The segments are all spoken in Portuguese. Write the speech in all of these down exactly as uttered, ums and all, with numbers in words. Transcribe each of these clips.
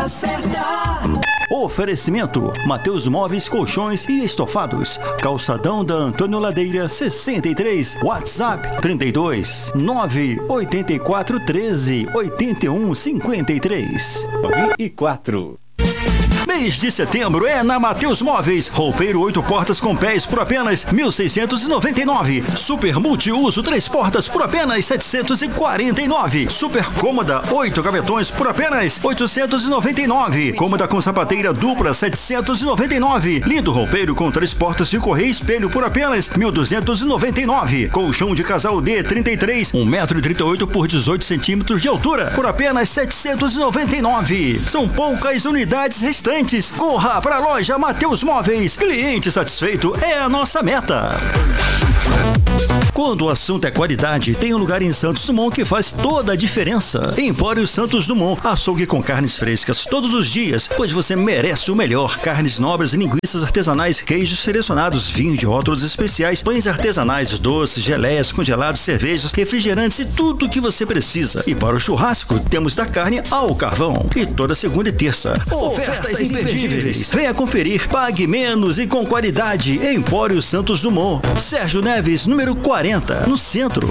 hora certa. Oferecimento: Mateus Móveis, Colchões e Estofados. Calçadão da Antônio Ladeira sessenta e três. WhatsApp trinta e dois, nove oito quatro, treze, oitenta e um, cinquenta e três. nove e quatro. Mês de setembro é na Mateus Móveis. Roupeiro oito portas com pés por apenas mil seiscentos e noventa e nove. Super multiuso três portas por apenas setecentos e quarenta e nove. Super cômoda oito gavetões por apenas oitocentos e noventa e nove. Cômoda com sapateira dupla setecentos e noventa e nove. Lindo roupeiro com três portas de correia e espelho por apenas mil duzentos e noventa e nove. Colchão de casal D trinta e três, um metro e trinta e oito por dezoito centímetros de altura por apenas setecentos e noventa e nove. São poucas unidades restantes. Corra para a loja Mateus Móveis. Cliente satisfeito é a nossa meta. Quando o assunto é qualidade, tem um lugar em Santos Dumont que faz toda a diferença. Empório Santos Dumont, açougue com carnes frescas todos os dias, pois você merece o melhor. Carnes nobres, linguiças artesanais, queijos selecionados, vinhos de rótulos especiais, pães artesanais, doces, geleias, congelados, cervejas, refrigerantes e tudo o que você precisa. E para o churrasco, temos da carne ao carvão. E toda segunda e terça, ofertas imperdíveis. Venha conferir, pague menos e com qualidade. Empório Santos Dumont. Sérgio Neves, número quarenta, no centro.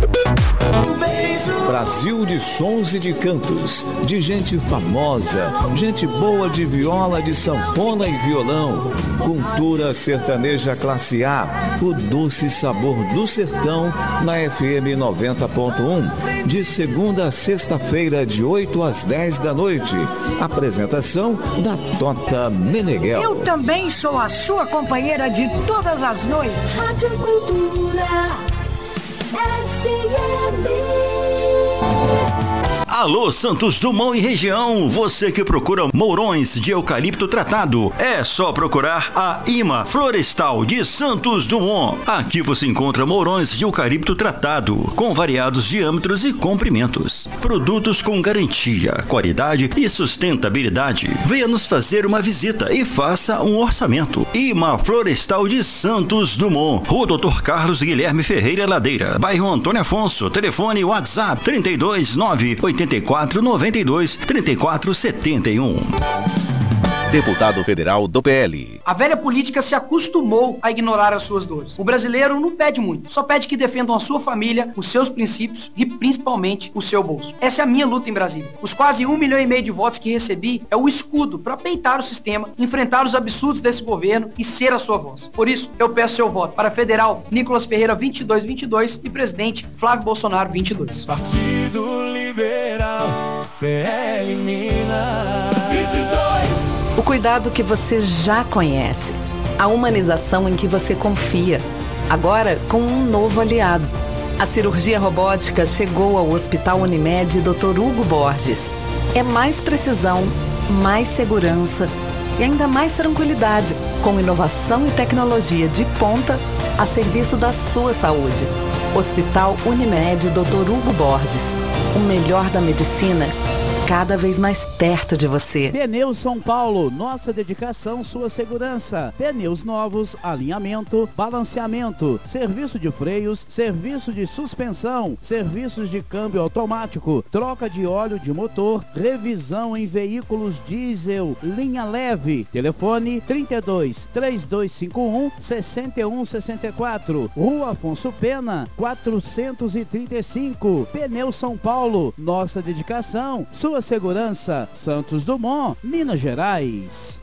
Brasil de sons e de cantos, de gente famosa, gente boa de viola, de sanfona e violão, cultura sertaneja classe A, o doce sabor do sertão na F M noventa ponto um, de segunda a sexta-feira de oito às dez da noite. Apresentação da Tota Meneghel. Eu também sou a sua companheira de todas as noites. Rádio Cultura F M. Alô, Santos Dumont e região, você que procura mourões de eucalipto tratado, é só procurar a IMA Florestal de Santos Dumont. Aqui você encontra mourões de eucalipto tratado, com variados diâmetros e comprimentos. Produtos com garantia, qualidade e sustentabilidade. Venha nos fazer uma visita e faça um orçamento. IMA Florestal de Santos Dumont, Rua doutor Carlos Guilherme Ferreira Ladeira, bairro Antônio Afonso, telefone WhatsApp trinta e dois, nove oito quatro, noventa e dois, trinta e quatro, setenta e um. Deputado federal do P L. A velha política se acostumou a ignorar as suas dores. O brasileiro não pede muito, só pede que defendam a sua família, os seus princípios e principalmente o seu bolso. Essa é a minha luta em Brasília. Os quase um milhão e meio de votos que recebi é o escudo para peitar o sistema, enfrentar os absurdos desse governo e ser a sua voz. Por isso, eu peço seu voto para federal Nicolas Ferreira vinte e dois vinte e dois e presidente Flávio Bolsonaro vinte e dois. Partido Liberal, P L Minas vinte e dois. O cuidado que você já conhece, a humanização em que você confia, agora com um novo aliado. A cirurgia robótica chegou ao Hospital Unimed doutor Hugo Borges. É mais precisão, mais segurança e ainda mais tranquilidade, com inovação e tecnologia de ponta a serviço da sua saúde. Hospital Unimed doutor Hugo Borges. O melhor da medicina cada vez mais perto de você. Pneus São Paulo, nossa dedicação, sua segurança. Pneus novos, alinhamento, balanceamento, serviço de freios, serviço de suspensão, serviços de câmbio automático, troca de óleo de motor, revisão em veículos diesel, linha leve. Telefone trinta e dois, três dois cinco um, seis um seis quatro. Rua Afonso Pena, quatrocentos e trinta e cinco. Pneus São Paulo, nossa dedicação, sua segurança. Santos Dumont, Minas Gerais.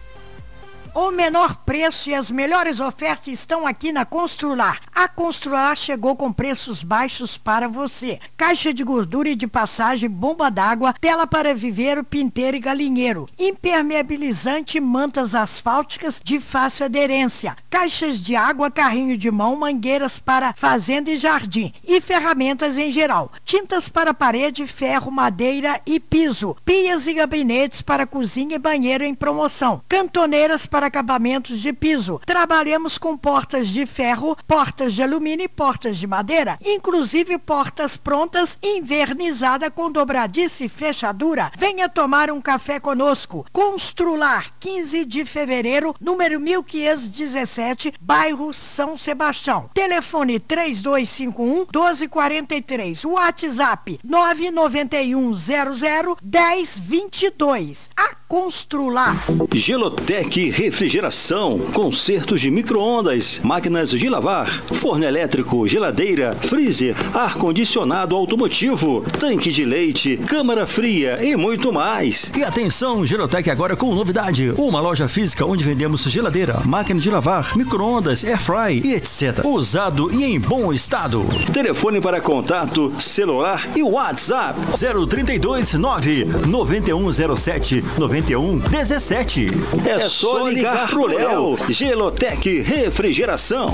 O menor preço e as melhores ofertas estão aqui na Constrular. A Constrular chegou com preços baixos para você. Caixa de gordura e de passagem, bomba d'água, tela para viveiro, pinteiro e galinheiro, impermeabilizante, mantas asfálticas de fácil aderência, caixas de água, carrinho de mão, mangueiras para fazenda e jardim e ferramentas em geral. Tintas para parede, ferro, madeira e piso. Pias e gabinetes para cozinha e banheiro em promoção. Cantoneiras para para acabamentos de piso. Trabalhamos com portas de ferro, portas de alumínio e portas de madeira, inclusive portas prontas, invernizada com dobradiça e fechadura. Venha tomar um café conosco. Constrular, quinze de fevereiro, número mil quinhentos e dezessete, bairro São Sebastião. Telefone três dois cinco um, doze quarenta e três. WhatsApp nove nove um zero zero, dez vinte e dois. A Constrular. Gelotec Refrigeração, consertos de micro-ondas, máquinas de lavar, forno elétrico, geladeira, freezer, ar-condicionado automotivo, tanque de leite, câmara fria e muito mais. E atenção, Gelotec agora com novidade, uma loja física onde vendemos geladeira, máquina de lavar, micro-ondas, airfry e etcétera. Usado e em bom estado. Telefone para contato, celular e WhatsApp zero trinta e dois, nove nove um zero sete, nove um um sete. É só ligar pro Léo. Gelotec Refrigeração.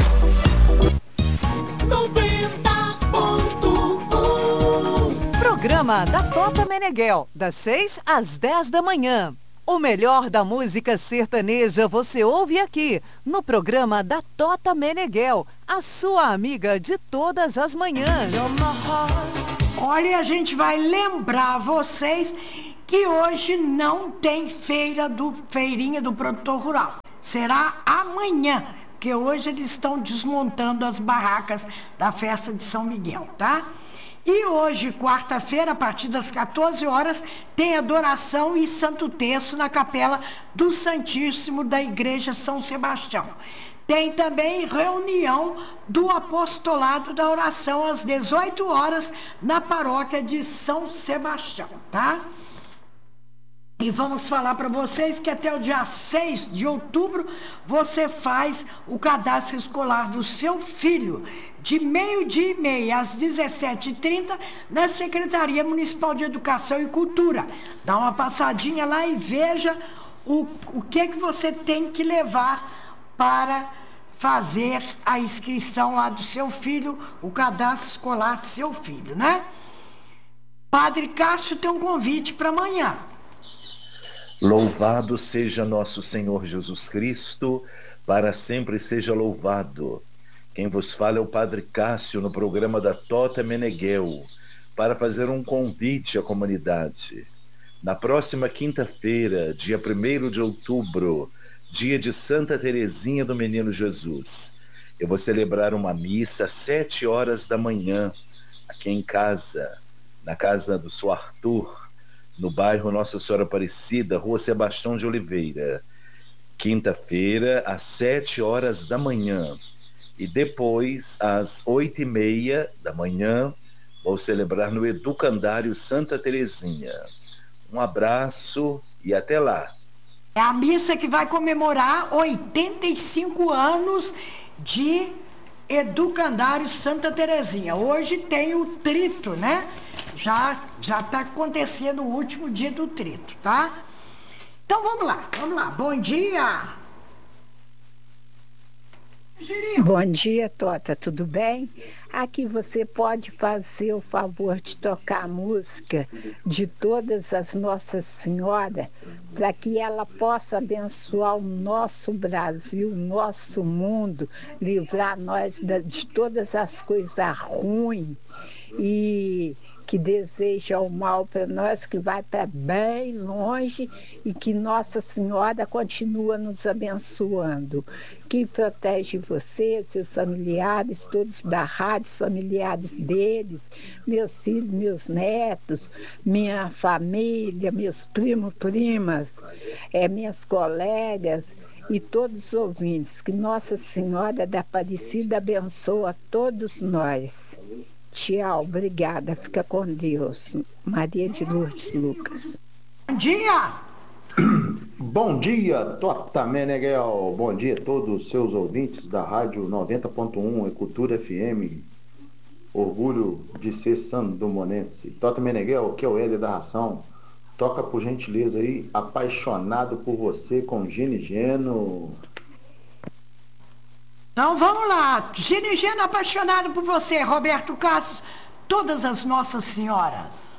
noventa ponto um. Programa da Tota Meneghel, das seis às dez da manhã. O melhor da música sertaneja você ouve aqui, no programa da Tota Meneghel, a sua amiga de todas as manhãs. Olha, a gente vai lembrar vocês que hoje não tem feira do feirinha do produtor rural. Será amanhã, que hoje eles estão desmontando as barracas da festa de São Miguel, tá? E hoje, quarta-feira, a partir das quatorze horas, tem adoração e Santo Terço na Capela do Santíssimo da Igreja São Sebastião. Tem também reunião do Apostolado da Oração às dezoito horas na Paróquia de São Sebastião, tá? E vamos falar para vocês que até o dia seis de outubro você faz o cadastro escolar do seu filho, de meio-dia e meia às dezessete e trinta, na Secretaria Municipal de Educação e Cultura. Dá uma passadinha lá e veja o, o que, que você tem que levar para fazer a inscrição lá do seu filho, o cadastro escolar do seu filho, né? Padre Cássio tem um convite para amanhã. Louvado seja nosso Senhor Jesus Cristo, para sempre seja louvado. Quem vos fala é o Padre Cássio, no programa da Tota Meneghel, para fazer um convite à comunidade. Na próxima quinta-feira, dia primeiro de outubro, dia de Santa Teresinha do Menino Jesus, eu vou celebrar uma missa às sete horas da manhã, aqui em casa, na casa do Sr. Arthur, no bairro Nossa Senhora Aparecida, Rua Sebastião de Oliveira. Quinta-feira, às sete horas da manhã. E depois, às oito e meia da manhã, vou celebrar no Educandário Santa Teresinha. Um abraço e até lá. É a missa que vai comemorar oitenta e cinco anos de Educandário Santa Teresinha. Hoje tem o trito, né? Já já está acontecendo o último dia do trito, tá? Então vamos lá, vamos lá. Bom dia! Bom dia, Tota, tudo bem? Aqui você pode fazer o favor de tocar a música de todas as Nossas Senhoras, para que ela possa abençoar o nosso Brasil, o nosso mundo, livrar nós de todas as coisas ruins e que deseja o mal para nós, que vai para bem longe e que Nossa Senhora continua nos abençoando. Que protege você, seus familiares, todos da rádio, familiares deles, meus filhos, meus netos, minha família, meus primos, primas, é, minhas colegas e todos os ouvintes. Que Nossa Senhora da Aparecida abençoe a todos nós. Tchau, obrigada. Fica com Deus. Maria de Lourdes Lucas. Bom dia! Bom dia, Tota Meneghel. Bom dia a todos os seus ouvintes da Rádio noventa ponto um e Cultura F M. Orgulho de ser sandomonense. Tota Meneghel, que é o L da Ração. Toca por gentileza aí, Apaixonado por Você, com Gini Geno. Então vamos lá, Gini Geno, Apaixonado por Você, Roberto Castro, todas as Nossas Senhoras.